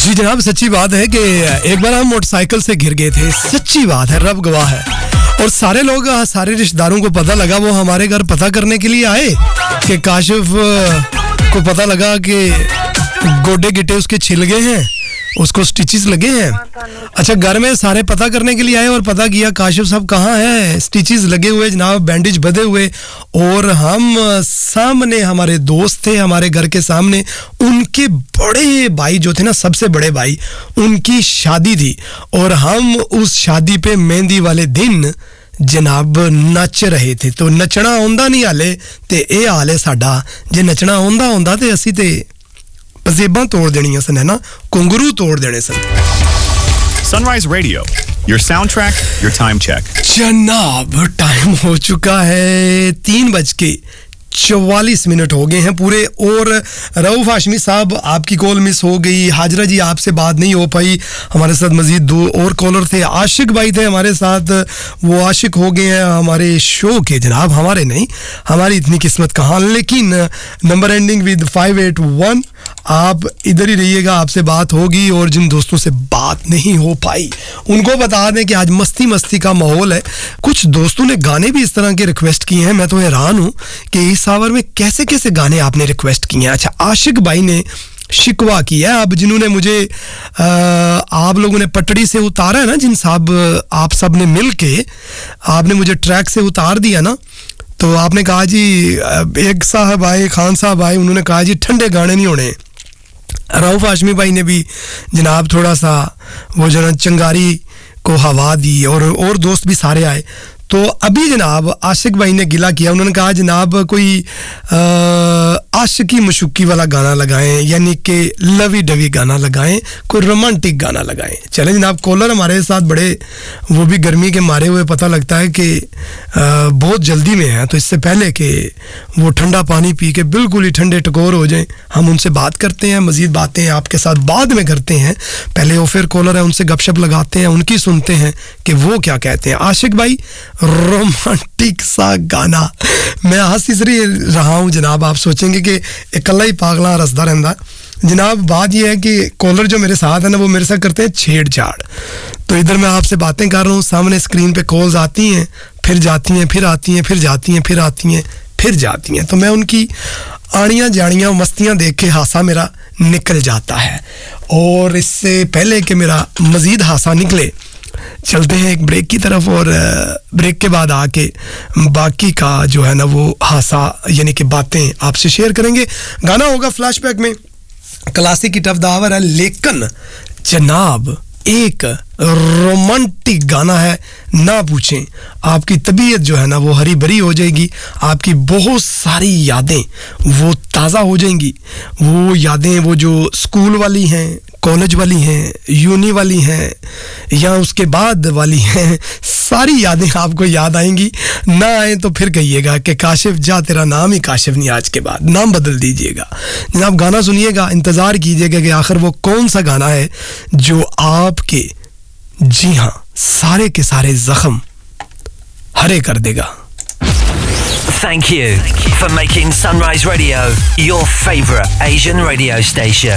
जी जनाब, सच्ची बात है कि एक बार हम मोटरसाइकिल से गिर गए थे, सच्ची बात है, रब गवाह है। और सारे लोग, सारे रिश्तेदारों को पता लगा, वो हमारे घर पता करने के लिए आए कि काशिफ को पता लगा कि गोडे गिट्टे उसके छिल गए हैं, उसको स्टिचेस लगे हैं। अच्छा, घर में सारे पता करने के लिए आए और पता किया काशिफ साहब कहाँ है, स्टिचेस लगे हुए जनाब, बैंडेज बंधे हुए। और हम सामने, हमारे दोस्त थे हमारे घर के सामने, उनके बड़े भाई जो थे ना, सबसे बड़े भाई, उनकी शादी थी और हम उस शादी पे मेहंदी वाले दिन जनाब नच रहे थे। तो नचना आउंदा नहीं हाले ते ए हाल है साडा। जे नचना आउंदा हुंदा ते असी ते पजेबां तोड़ देनियां सन, है ना, कुंगरू तोड़ देने सन। Sunrise Radio, your soundtrack, your time check. जनाब टाइम हो चुका है 3:44 हो गए हैं पूरे। और रऊफ हाशमी साहब, आपकी कॉल मिस हो गई। हाजरा जी, आपसे बात नहीं हो पाई। हमारे साथ मजीद 2 और कॉलर थे। आशिक भाई थे हमारे साथ, वो आशिक हो गए हैं हमारे शो के जनाब, हमारे नहीं, हमारी इतनी किस्मत कहाँ। लेकिन नंबर एंडिंग विद 581, आप इधर ही रहिएगा, आपसे बात होगी। और जिन दोस्तों से बात नहीं हो पाई उनको बता दें कि आज मस्ती मस्ती का माहौल है। कुछ दोस्तों ने गाने भी इस तरह के रिक्वेस्ट किए हैं, मैं तो हैरान हूँ कि इस आवर में कैसे कैसे गाने आपने रिक्वेस्ट किए हैं। अच्छा, आशिक भाई ने शिकवा किया, अब जिन्होंने मुझे आप लोगों ने पटड़ी से उतारा है ना, जिन साहब आप सब ने मिल के आपने मुझे ट्रैक से उतार दिया ना, तो आपने कहा जी, एक साहब आए, खान साहब आए, उन्होंने कहा जी ठंडे गाने नहीं होने। रऊफ हाशमी भाई ने भी जनाब थोड़ा सा वो जो चंगारी को हवा दी, और दोस्त भी सारे आए। तो अभी जनाब आशिक भाई ने गिला किया, उन्होंने कहा जनाब कोई आशिकी मशुकी वाला गाना लगाएं, यानी कि लवी डवी गाना लगाएं, कोई रोमांटिक गाना लगाएं। चले जनाब, कॉलर हमारे साथ बड़े, वो भी गर्मी के मारे हुए, पता लगता है कि बहुत जल्दी में है। तो इससे पहले कि वो ठंडा पानी पी के बिल्कुल ही ठंडे टकोर हो जाएं, हम उनसे बात करते हैं, मज़ीद बातें आपके साथ बाद में करते हैं। पहले वो फिर कॉलर है, उनसे गपशप लगाते हैं, उनकी सुनते हैं कि वो क्या कहते हैं। आशिक भाई, रोमांटिक सा गाना, मैं हंस इसलिए रहा हूँ जनाब, आप सोचेंगे कि इकल्ला ही पागला रसदा रहता। जनाब बात यह है कि कॉलर जो मेरे साथ है ना, वो मेरे साथ करते हैं छेड़छाड़। तो इधर मैं आपसे बातें कर रहा हूँ, सामने स्क्रीन पे कॉल्स आती हैं, फिर जाती हैं, फिर आती हैं, फिर जाती हैं, फिर आती हैं, फिर जाती हैं। तो मैं उनकी आड़ियाँ जाड़ियाँ मस्तियाँ देख के हासा मेरा निकल जाता है। और इससे पहले कि मेरा मज़ीद हासा निकले, चलते हैं एक ब्रेक की तरफ, और ब्रेक के बाद आके बाकी का जो है ना वो हासा यानी कि बातें आपसे शेयर करेंगे। गाना होगा फ्लैशबैक में, क्लासिक की टफ दावर है, लेकिन जनाब एक रोमांटिक गाना है, ना पूछें, आपकी तबीयत जो है ना वो हरी भरी हो जाएगी, आपकी बहुत सारी यादें वो ताज़ा हो जाएंगी। वो यादें वो जो स्कूल वाली हैं, कॉलेज वाली हैं, यूनी वाली हैं, या उसके बाद वाली हैं, सारी यादें आपको याद आएंगी। ना आए तो फिर कहिएगा कि काशिफ जा, तेरा नाम ही काशिफ नहीं, आज के बाद नाम बदल दीजिएगा। जनाब गाना सुनिएगा, इंतज़ार कीजिएगा कि आखिर वो कौन सा गाना है जो आपके, जी हाँ, सारे के सारे जख्म हरे कर देगा। Thank you for making Sunrise Radio your favorite Asian radio station.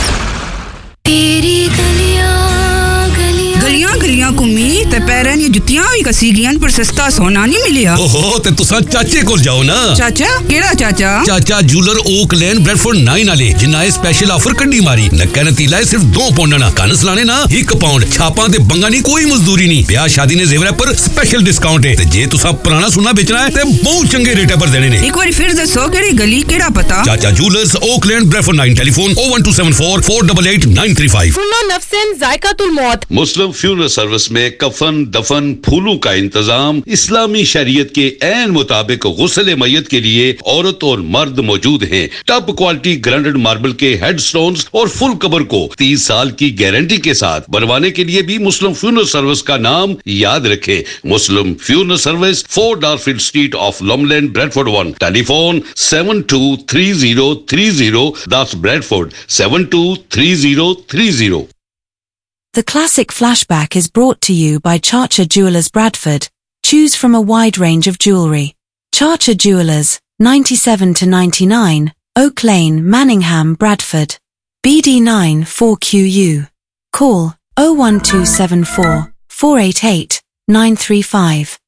गलियां गलियां घूमी ते पैरां दी जुत्तियां भी कसी गईयां, पर सस्ता सोना नहीं मिलिया। ओहो, ते तुसा चाचे कोल जाओ ना। चाचा केड़ा चाचा? चाचा जूलर ओक लेन ब्रेडफोर्ड 9 वाले, जिन्ना ए स्पेशल ऑफर कड्डी मारी। नक्का नतीला है सिर्फ 2 पाउंड ना, कन सलाने ना 1 पाउंड, छापां ते बंगा नहीं, कोई मजदूरी नहीं। ब्याह शादी ने जेवर पर स्पेशल डिस्काउंट है, ते जे तुसा पुराना सोना बेचना है ते बहुत चंगे रेट पर देने ने। एक बार फिर दसो केड़ी गली, केड़ा पता? चाचा जूलर्स ओक लेन ब्रेडफोर्ड 9, टेलीफोन 01274 488 935। सुनो नफ्सन जायकातुल मौत। मुस्लिम फ्यूनरल सर्विस में कफन, दफन, फूलों का इंतजाम इस्लामी शरीयत के ऐन मुताबिक गुस्ल मैयत के लिए औरत और मर्द मौजूद हैं। टॉप क्वालिटी ग्राइंडेड मार्बल के हेडस्टोन्स और फुल कवर को 30 साल की गारंटी के साथ बनवाने के लिए भी मुस्लिम फ्यूनरल सर्विस का नाम याद रखें। मुस्लिम funeral service, 4 डारफील्ड street of लॉमलैंड, Bradford 1, telephone 723030, that's Bradford 723030. The Classic Flashback is brought to you by Charcher Jewelers Bradford. Choose from a wide range of jewellery. Charcher Jewelers, 97 to 99, Oak Lane, Manningham, Bradford. BD9 4QU. Call 01274 488 935.